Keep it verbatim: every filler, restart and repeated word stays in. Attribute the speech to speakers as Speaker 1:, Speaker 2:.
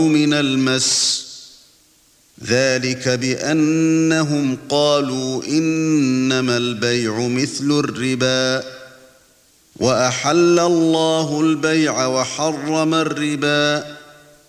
Speaker 1: من المس ذلك بأنهم قالوا إنما البيع مثل الربا وأحل الله البيع وحرم الربا